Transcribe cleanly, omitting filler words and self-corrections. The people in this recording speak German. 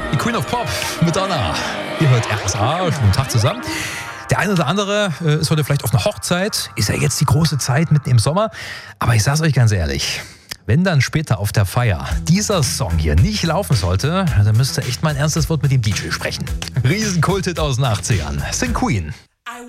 Die Queen of Pop, Madonna. Ihr hört RSA, schönen Tag zusammen. Der eine oder andere ist heute vielleicht auf einer Hochzeit. Ist ja jetzt die große Zeit mitten im Sommer. Aber ich sag's euch ganz ehrlich, wenn dann später auf der Feier dieser Song hier nicht laufen sollte, dann müsst ihr echt mal ein ernstes Wort mit dem DJ sprechen. Riesenkulthit aus den 80ern. Sind Queen.